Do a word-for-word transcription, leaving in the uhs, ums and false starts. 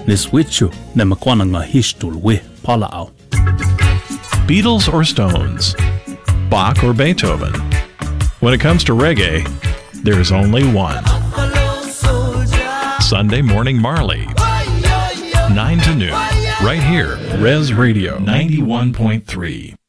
Niswichu Nemakwananga Hishtul we Palao. Beatles or Stones? Bach or Beethoven? When it comes to reggae, there's only one. Sunday Morning Marley, nine to noon, right here, Res Radio ninety-one point three.